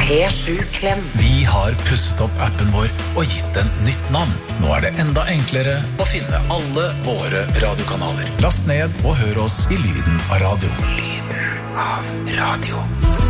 P7-klem. Vi har pusset opp appen vår og gitt den nytt navn. Nå det enda enklere å finne alle våre radiokanaler. Last ned og hør oss i lyden av radio. Lyden av radio.